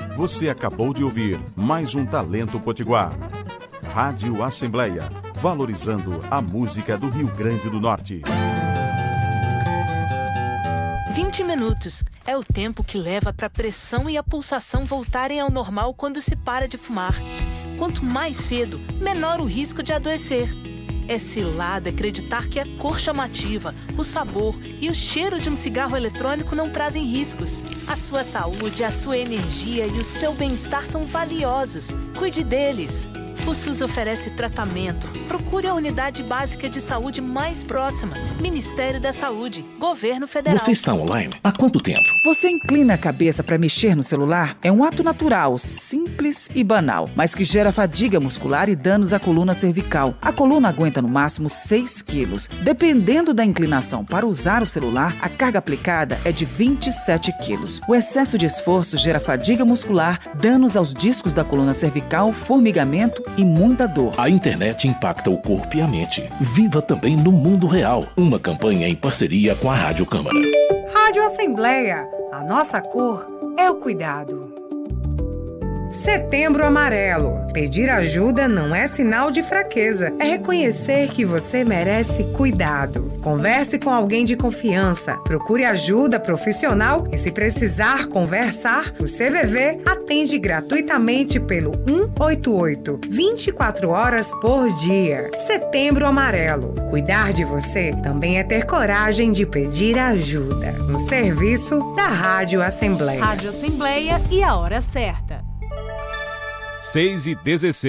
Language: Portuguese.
Você acabou de ouvir mais um Talento Potiguar. Rádio Assembleia, valorizando a música do Rio Grande do Norte. 20 minutos é o tempo que leva para a pressão e a pulsação voltarem ao normal quando se para de fumar. Quanto mais cedo, menor o risco de adoecer. É cilada acreditar que a cor chamativa, o sabor e o cheiro de um cigarro eletrônico não trazem riscos. A sua saúde, a sua energia e o seu bem-estar são valiosos. Cuide deles. O SUS oferece tratamento. Procure a unidade básica de saúde mais próxima. Ministério da Saúde, Governo Federal. Você está online há quanto tempo? Você inclina a cabeça para mexer no celular? É um ato natural, simples e banal, mas que gera fadiga muscular e danos à coluna cervical. A coluna aguenta no máximo 6 quilos. Dependendo da inclinação para usar o celular, a carga aplicada é de 27 quilos. O excesso de esforço gera fadiga muscular, danos aos discos da coluna cervical, formigamento e muita dor. A internet impacta o corpo e a mente. Viva também no mundo real. Uma campanha em parceria com a Rádio Câmara. Rádio Assembleia. A nossa cor é o cuidado. Setembro Amarelo. Pedir ajuda não é sinal de fraqueza. É reconhecer que você merece cuidado. Converse com alguém de confiança. Procure ajuda profissional e, se precisar conversar, o CVV atende gratuitamente pelo 188, 24 horas por dia. Setembro Amarelo. Cuidar de você também é ter coragem de pedir ajuda. Um serviço da Rádio Assembleia. Rádio Assembleia e a hora certa. 6h16.